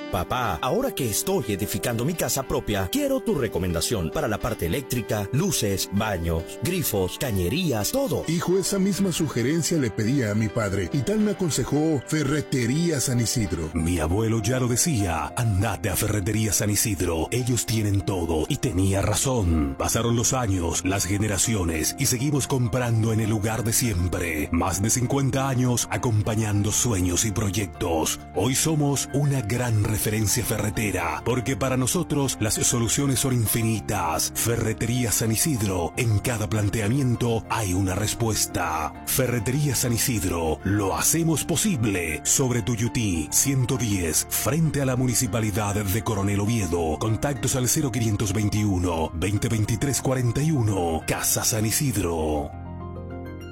Papá, ahora que estoy edificando mi casa propia, quiero tu recomendación para la parte eléctrica, luces, baños, grifos, cañerías, todo. Hijo, esa misma sugerencia le pedía a mi padre y tal me aconsejó Ferretería San Isidro. Mi abuelo ya lo decía, andate a Ferretería San Isidro, ellos tienen todo, y tenía razón. Pasaron los años, las generaciones, y seguimos comprando en el lugar de siempre. Más de 50 años acompañando sueños y proyectos. Hoy somos una gran referencia ferretera, porque para nosotros las soluciones son infinitas. Ferretería San Isidro, en cada planteamiento hay una respuesta. Ferretería San Isidro, lo hacemos posible. Sobre Tuyutí 110, frente a la Municipalidad de Coronel Oviedo. Contactos al 0521 2023 41. Casa San Isidro.